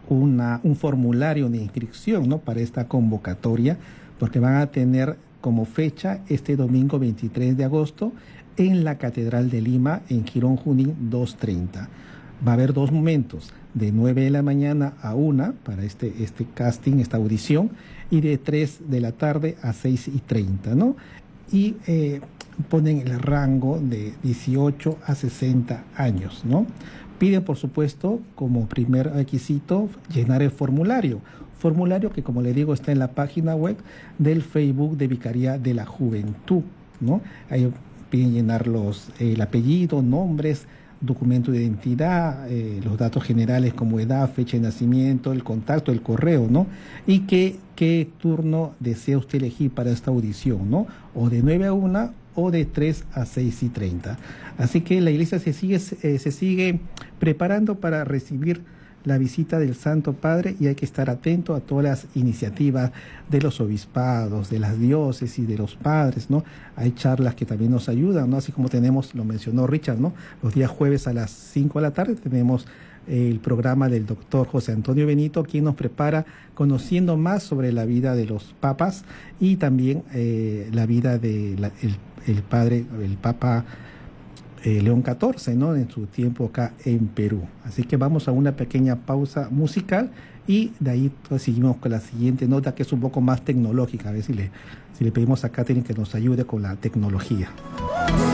un formulario de inscripción, ¿no?, para esta convocatoria, porque van a tener como fecha este domingo 23 de agosto en la Catedral de Lima, en Girón Junín 230. Va a haber dos momentos, de 9 de la mañana a 1 para este casting, esta audición, y de 3 de la tarde a 6:30, ¿no? Y ponen el rango de 18 a 60 años, ¿no? Piden, por supuesto, como primer requisito, llenar el formulario que, como le digo, está en la página web del Facebook de Vicaría de la Juventud, ¿no? Ahí piden llenar el apellido, nombres, documento de identidad, los datos generales como edad, fecha de nacimiento, el contacto, el correo, ¿no? Y qué turno desea usted elegir para esta audición, ¿no? O de 9 a 1 o de 3 a 6:30. Así que la iglesia se sigue preparando para recibir la visita del Santo Padre, y hay que estar atento a todas las iniciativas de los obispados, de las diócesis, de los padres, ¿no? Hay charlas que también nos ayudan, ¿no? Así como tenemos, lo mencionó Richard, ¿no? Los días jueves a las 5 de la tarde tenemos el programa del doctor José Antonio Benito, quien nos prepara conociendo más sobre la vida de los papas y también la vida de el Papa León XIV, ¿no?, en su tiempo acá en Perú. Así que vamos a una pequeña pausa musical y de ahí pues seguimos con la siguiente nota, que es un poco más tecnológica. A ver si le pedimos a Catherine que nos ayude con la tecnología.